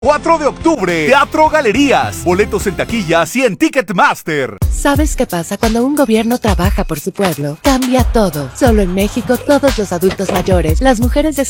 4 de octubre, Teatro Galerías. Boletos en taquillas y en Ticketmaster. ¿Sabes qué pasa cuando un gobierno trabaja por su pueblo? Cambia todo. Solo en México, todos los adultos mayores, las mujeres de